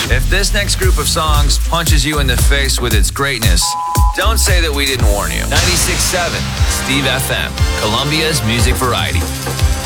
If this next group of songs punches you in the face with its greatness, don't say that we didn't warn you. 96.7 Steve FM, Columbia's music variety.